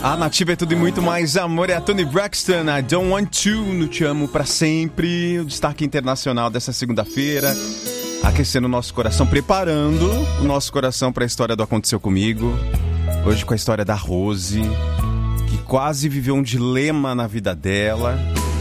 A Nativa é tudo e muito mais amor. É a Toni Braxton, I Don't Want To, no Te Amo Pra Sempre. O destaque internacional dessa segunda-feira, aquecendo o nosso coração, preparando o nosso coração para a história do Aconteceu Comigo. Hoje com a história da Rose, que quase viveu um dilema na vida dela.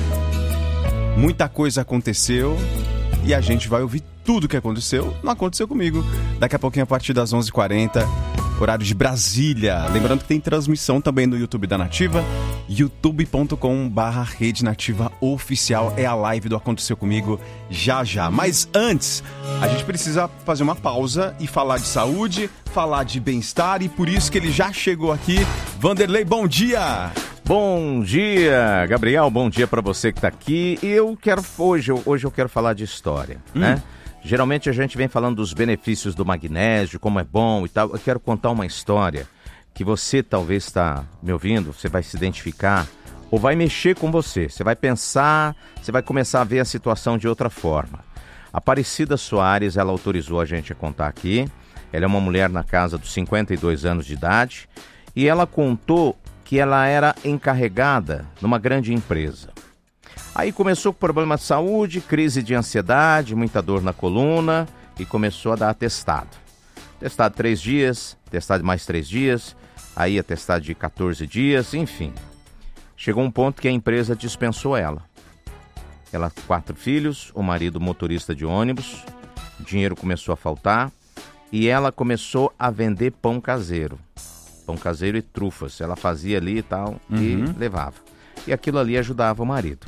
Muita coisa aconteceu e a gente vai ouvir tudo que aconteceu. Não aconteceu comigo. Daqui a pouquinho, a partir das 11h40, horário de Brasília. Lembrando que tem transmissão também no YouTube da Nativa, youtube.com/Rede Nativa Oficial. É a live do Aconteceu Comigo já já. Mas antes, a gente precisa fazer uma pausa e falar de saúde, falar de bem-estar, e por isso que ele já chegou aqui. Vanderlei, bom dia! Bom dia, Gabriel, bom dia para você que está aqui. E hoje eu quero falar de história, né? Geralmente a gente vem falando dos benefícios do magnésio, como é bom e tal. Eu quero contar uma história que você talvez está me ouvindo, você vai se identificar ou vai mexer com você. Você vai pensar, você vai começar a ver a situação de outra forma. Aparecida Soares, ela autorizou a gente a contar aqui. Ela é uma mulher na casa dos 52 anos de idade e ela contou que ela era encarregada numa grande empresa. Aí começou com problema de saúde, crise de ansiedade, muita dor na coluna e começou a dar atestado. Atestado 3 dias, atestado mais 3 dias, aí atestado de 14 dias, enfim. Chegou um ponto que a empresa dispensou ela. Ela 4 filhos, o marido motorista de ônibus, o dinheiro começou a faltar e ela começou a vender pão caseiro. Pão caseiro e trufas. Ela fazia ali e tal e levava. E aquilo ali ajudava o marido.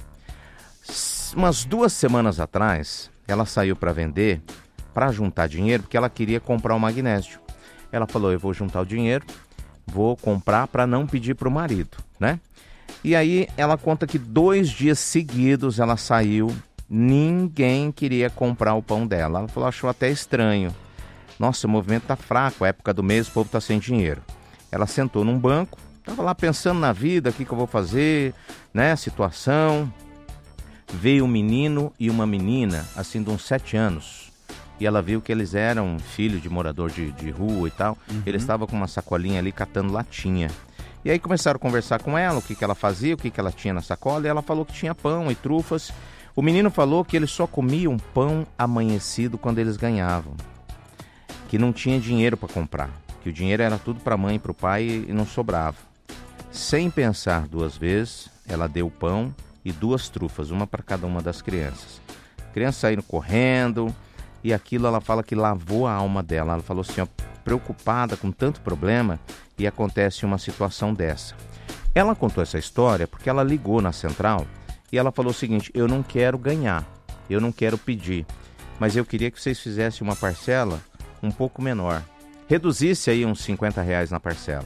Umas 2 semanas atrás, ela saiu para vender, para juntar dinheiro, porque ela queria comprar o magnésio. Ela falou, eu vou juntar o dinheiro, vou comprar para não pedir para o marido, né? E aí ela conta que 2 dias seguidos ela saiu, ninguém queria comprar o pão dela. Ela falou, achou até estranho. Nossa, o movimento tá fraco, a época do mês o povo tá sem dinheiro. Ela sentou num banco, estava lá pensando na vida, o que eu vou fazer, né, situação. Veio um menino e uma menina, assim, de uns 7 anos. E ela viu que eles eram filhos de morador de rua e tal. Eles estavam com uma sacolinha ali catando latinha. E aí começaram a conversar com ela, o que ela fazia, o que ela tinha na sacola. E ela falou que tinha pão e trufas. O menino falou que eles só comiam pão amanhecido quando eles ganhavam. Que não tinha dinheiro para comprar. Que o dinheiro era tudo para a mãe e para o pai e não sobrava. Sem pensar 2 vezes, ela deu o pão e 2 trufas, uma para cada uma das crianças. Crianças saíram correndo e aquilo ela fala que lavou a alma dela. Ela falou assim, ó, preocupada com tanto problema e acontece uma situação dessa. Ela contou essa história porque ela ligou na central e ela falou o seguinte, eu não quero ganhar, eu não quero pedir, mas eu queria que vocês fizessem uma parcela um pouco menor. Reduzisse aí uns R$50 na parcela.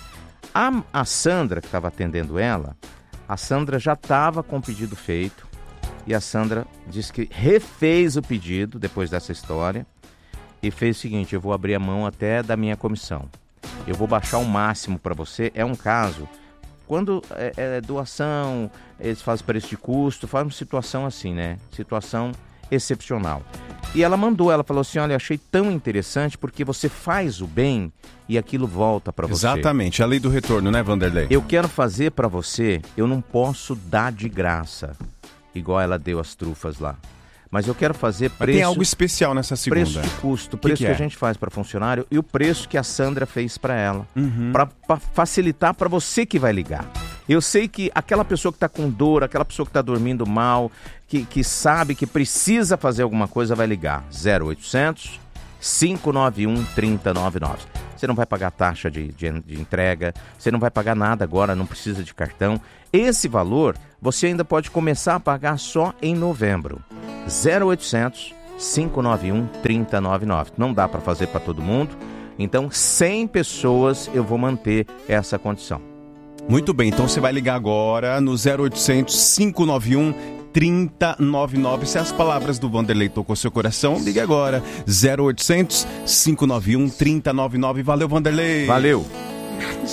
A Sandra, que estava atendendo ela, a Sandra já estava com o pedido feito e a Sandra disse que refez o pedido depois dessa história e fez o seguinte, eu vou abrir a mão até da minha comissão. Eu vou baixar o máximo para você. É um caso, quando é doação, eles fazem preço de custo, faz uma situação assim, né? Situação excepcional. E ela falou assim, olha, achei tão interessante porque você faz o bem e aquilo volta para você. Exatamente, a lei do retorno, né, Vanderlei? Eu quero fazer para você, eu não posso dar de graça, igual ela deu as trufas lá. Mas eu quero fazer preço... Mas tem algo especial nessa segunda. Preço de custo, preço que a gente faz para funcionário e o preço que a Sandra fez para ela. Para facilitar para você que vai ligar. Eu sei que aquela pessoa que está com dor, aquela pessoa que está dormindo mal, que sabe que precisa fazer alguma coisa, vai ligar. 0800 591 3099. Você não vai pagar taxa de entrega, você não vai pagar nada agora, não precisa de cartão. Esse valor você ainda pode começar a pagar só em novembro. 0800 591 3099. Não dá para fazer para todo mundo, então 100 pessoas eu vou manter essa condição. Muito bem, então você vai ligar agora no 0800 591 3099. Se as palavras do Vanderlei tocou seu coração, ligue agora. 0800 591 3099. Valeu, Vanderlei. Valeu.